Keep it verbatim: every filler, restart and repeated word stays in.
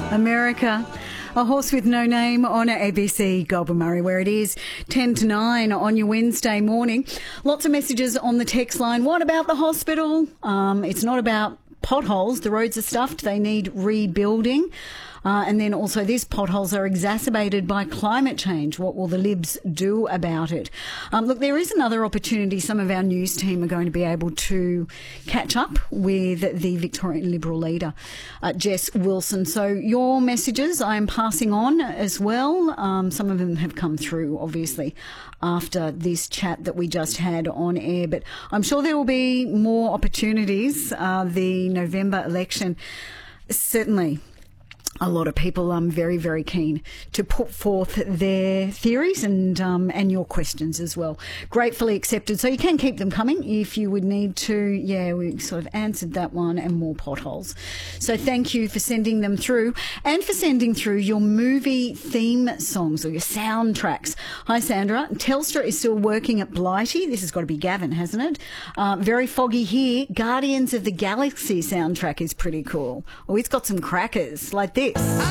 America. A Horse with No Name on A B C Goulburn Murray, where it is ten to nine on your Wednesday morning. Lots of messages on the text line. What about the hospital? Um, it's not about potholes. The roads are stuffed. They need rebuilding. Uh, and then also these potholes are exacerbated by climate change. What will the Libs do about it? Um, look, there is another opportunity. Some of our news team are going to be able to catch up with the Victorian Liberal leader, uh, Jess Wilson. So your messages I am passing on as well. Um, some of them have come through, obviously, after this chat that we just had on air. But I'm sure there will be more opportunities. Uh, the November election, certainly. A lot of people are um, very, very keen to put forth their theories and um, and your questions as well. Gratefully accepted. So you can keep them coming if you would need to. Yeah, we sort of answered that one and more potholes. So thank you for sending them through and for sending through your movie theme songs or your soundtracks. Hi, Sandra. Telstra is still working at Blighty. This has got to be Gavin, hasn't it? Uh, very foggy here. Guardians of the Galaxy soundtrack is pretty cool. Oh, it's got some crackers like this.